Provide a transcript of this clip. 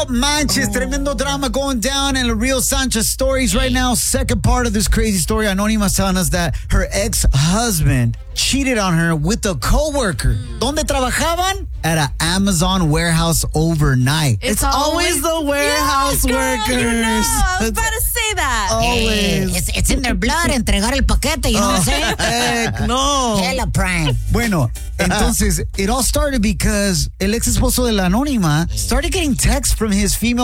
No manches, tremendo drama going down in the Real Sanchez stories right now. Second part of this crazy story, Anónima's telling us that her ex-husband cheated on her with a coworker. ¿Dónde trabajaban? At an Amazon warehouse overnight. It's always the warehouse workers. You know, I was about to say that. Always. It's in their blood, entregar el paquete, you know what I'm saying? Heck no. Hella prime. Bueno, entonces, it all started because el ex esposo de la Anónima started getting texts from his female